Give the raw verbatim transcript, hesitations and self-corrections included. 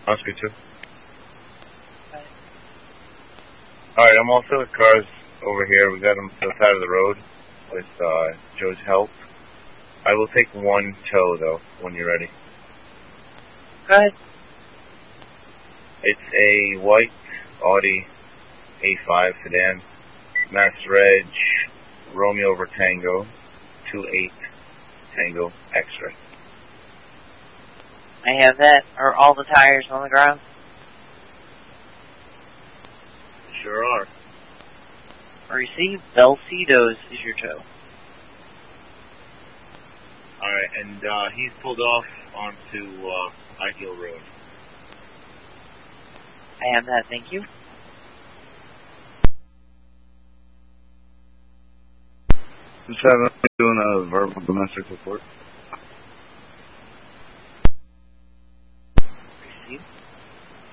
Oscar two. Alright, I'm also with cars over here. We got them to the side of the road with uh, Joe's help. I will take one tow, though, when you're ready. Go ahead. It's a white Audi A five sedan, Mass Reg, Romeo over Tango, two eight Tango Extra. I have that. Are all the tires on the ground? Sure are. Receive. Belcedos is your tow. Alright, and uh, he's pulled off onto uh, Ideal Road. I have that, thank you. Just having doing a verbal domestic report. Receive.